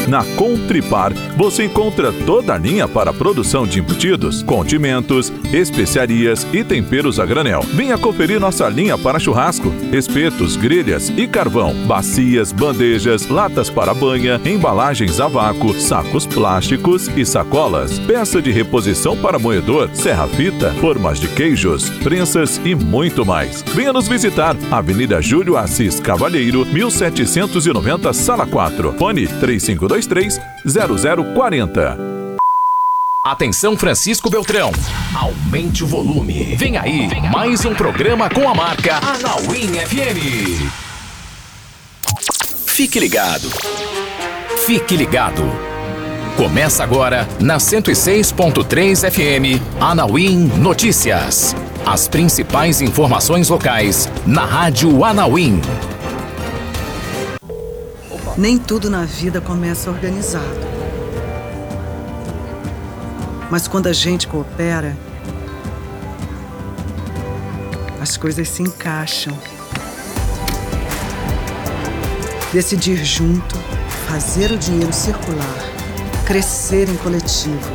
Na Contripar, você encontra toda a linha para a produção de embutidos, condimentos, especiarias e temperos a granel. Venha conferir nossa linha para churrasco, espetos, grelhas e carvão, bacias, bandejas, latas para banha, embalagens a vácuo, sacos plásticos e sacolas, peça de reposição para moedor, serra-fita, formas de queijos, prensas e muito mais. Venha nos visitar, Avenida Júlio Assis Cavalheiro, 1790, Sala 4. Fone 3523-0040. Atenção, Francisco Beltrão, aumente o volume. Vem aí, mais um programa com a marca Anauim FM. Fique ligado. Fique ligado. Começa agora na 106.3 FM, Anauim Notícias. As principais informações locais na Rádio Anauim. Nem tudo na vida começa organizado. Mas quando a gente coopera, as coisas se encaixam. Decidir junto, fazer o dinheiro circular, crescer em coletivo.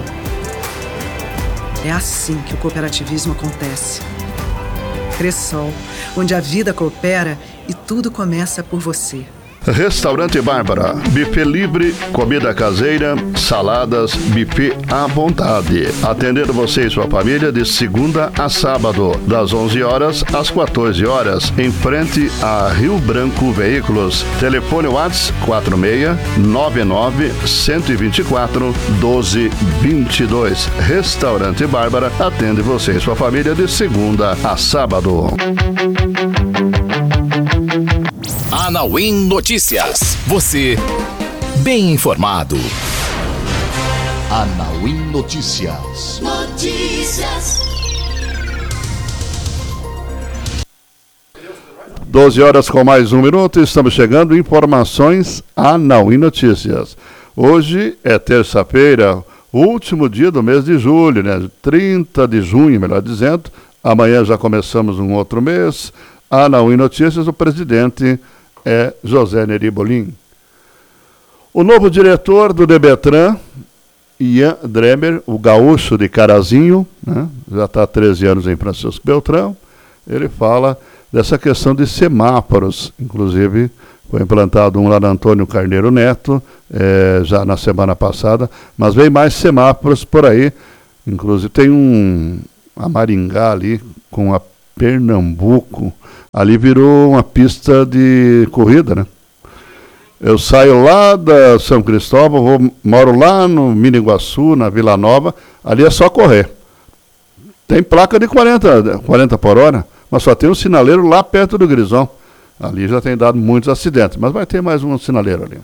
É assim que o cooperativismo acontece. Cressol, onde a vida coopera e tudo começa por você. Restaurante Bárbara, buffet livre, comida caseira, saladas, buffet à vontade. Atendendo você e sua família de segunda a sábado, das 11 horas às 14 horas, em frente a Rio Branco Veículos. Telefone WhatsApp 46-99-124-1222. Restaurante Bárbara atende você e sua família de segunda a sábado. Anauim Notícias. Você bem informado. Anauim Notícias. 12 horas com mais um minuto, estamos chegando. Informações Anauim Notícias. Hoje é terça-feira, último dia do mês de julho, né? 30 de junho, melhor dizendo. Amanhã já começamos um outro mês. Anauim Notícias, o presidente é José Neri Bolim. O novo diretor do Debetran, Ian Dremer, o gaúcho de Carazinho, né, já está há 13 anos em Francisco Beltrão, ele fala dessa questão de semáforos. Inclusive, foi implantado um lá na Antônio Carneiro Neto, já na semana passada, mas vem mais semáforos por aí. Inclusive, tem a Maringá ali com a Pernambuco. Ali virou uma pista de corrida, né? Eu saio lá da São Cristóvão, moro lá no Miniguaçu, na Vila Nova, ali é só correr. Tem placa de 40 por hora, mas só tem um sinaleiro lá perto do Grisão. Ali já tem dado muitos acidentes, mas vai ter mais um sinaleiro ali.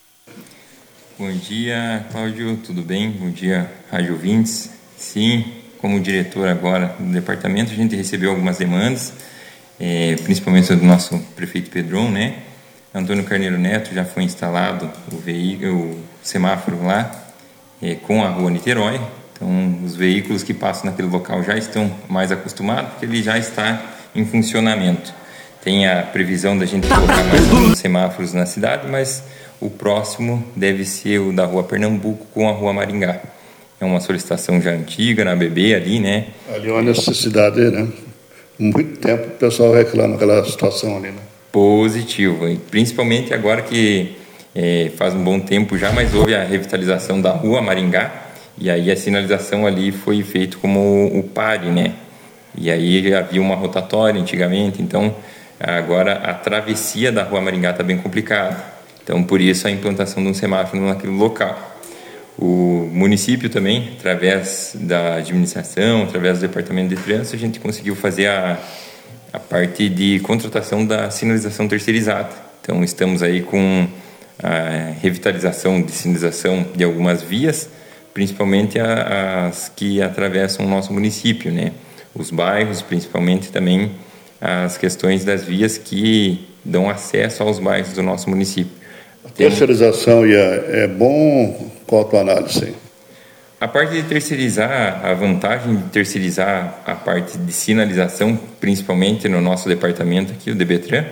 Bom dia, Cláudio, tudo bem? Bom dia, Rádio Ouvintes. Sim, como diretor agora do departamento, a gente recebeu algumas demandas, principalmente do nosso prefeito Pedron, né? Antônio Carneiro Neto já foi instalado o semáforo lá com a rua Niterói. Então, os veículos que passam naquele local já estão mais acostumados, porque ele já está em funcionamento. Tem a previsão da gente colocar mais alguns semáforos na cidade, mas o próximo deve ser o da rua Pernambuco com a rua Maringá. É uma solicitação já antiga na ABB ali, né? Ali é uma necessidade, né? Muito tempo o pessoal reclama aquela situação ali, né? Positivo, e principalmente agora que faz um bom tempo já, mas houve a revitalização da rua Maringá, e aí a sinalização ali foi feito como o pare, né? E aí havia uma rotatória antigamente, então agora a travessia da rua Maringá está bem complicada. Então por isso a implantação de um semáforo naquele local. O município também, através da administração, através do departamento de trânsito, a gente conseguiu fazer a parte de contratação da sinalização terceirizada. Então, estamos aí com a revitalização de sinalização de algumas vias, principalmente as que atravessam o nosso município, né? Os bairros, principalmente também as questões das vias que dão acesso aos bairros do nosso município. A terceirização é bom? Qual a tua análise? A parte de terceirizar, a vantagem de terceirizar a parte de sinalização, principalmente no nosso departamento aqui, o Debetran,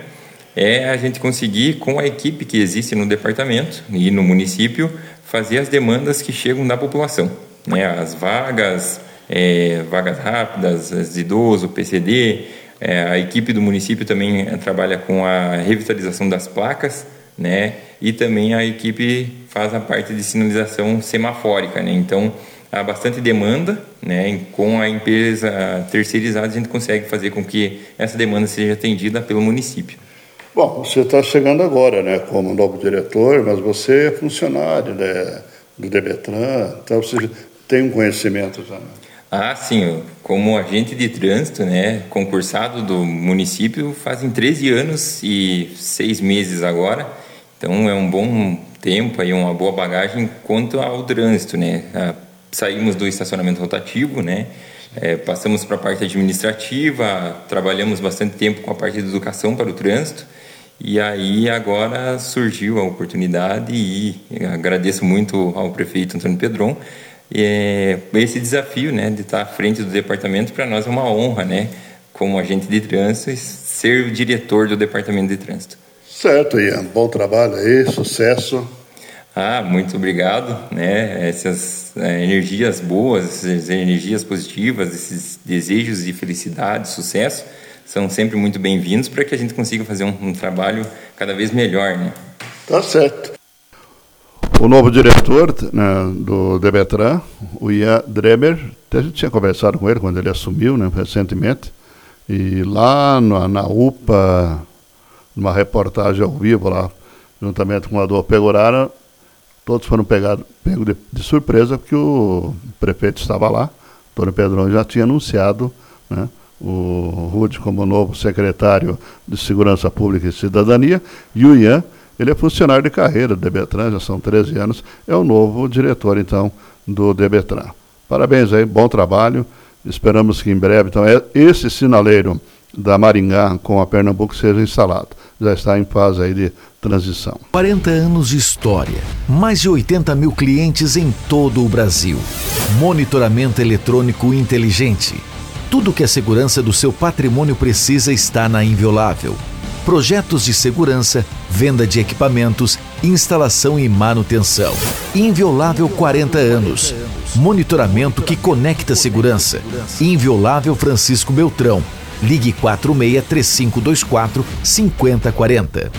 é a gente conseguir, com a equipe que existe no departamento e no município, fazer as demandas que chegam da população, né? As vagas, vagas rápidas, as de idoso, PCD. A equipe do município também trabalha com a revitalização das placas, né? E também a equipe faz a parte de sinalização semafórica, né? Então, há bastante demanda, né? Com a empresa terceirizada, a gente consegue fazer com que essa demanda seja atendida pelo município. Bom, você está chegando agora, né, como novo diretor, mas você é funcionário, né, do DEBETRAN, então você tem um conhecimento já, né? Sim, como agente de trânsito, né, concursado do município, fazem 13 anos e 6 meses agora, então é um bom tempo e uma boa bagagem quanto ao trânsito, né? Saímos do estacionamento rotativo, né? Passamos para a parte administrativa, trabalhamos bastante tempo com a parte de educação para o trânsito, e aí agora surgiu a oportunidade e agradeço muito ao prefeito Antônio Pedron. Esse desafio, né, de estar à frente do departamento, para nós é uma honra, né, como agente de trânsito, ser o diretor do departamento de trânsito. Certo, Ian. Bom trabalho aí, sucesso. Muito obrigado, né? Essas energias boas, essas energias positivas, esses desejos de felicidade, sucesso, são sempre muito bem-vindos para que a gente consiga fazer um trabalho cada vez melhor, né? Tá certo. O novo diretor, né, do DEBETRAN, o Ian Dremer, a gente tinha conversado com ele quando ele assumiu, né, recentemente, e lá na UPA, numa reportagem ao vivo lá, juntamente com o Adolfo Pegoraro, todos foram pegos de surpresa, porque o prefeito estava lá, Antônio Pedron já tinha anunciado, né, o Rude como novo secretário de Segurança Pública e Cidadania, e o Ian, ele é funcionário de carreira do DEBETRAN, já são 13 anos, é o novo diretor, então, do DEBETRAN. Parabéns aí, bom trabalho, esperamos que em breve, então, esse sinaleiro da Maringá com a Pernambuco seja instalado. Já está em fase aí de transição. 40 anos de história, mais de 80 mil clientes em todo o Brasil. Monitoramento eletrônico inteligente. Tudo que a segurança do seu patrimônio precisa está na Inviolável. Projetos de segurança, venda de equipamentos, instalação e manutenção. Inviolável 40 anos. Monitoramento que conecta segurança. Inviolável Francisco Beltrão. Ligue 46-3524-5040.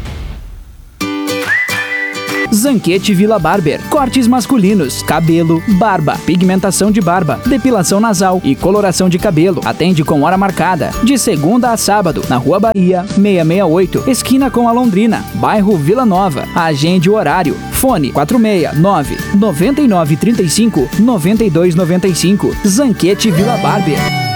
Zanquete Vila Barber. Cortes masculinos, cabelo, barba, pigmentação de barba, depilação nasal e coloração de cabelo. Atende com hora marcada, de segunda a sábado, na Rua Bahia, 668, esquina com a Londrina, bairro Vila Nova. Agende o horário. Fone 469-9935-9295. Zanquete Vila Barber.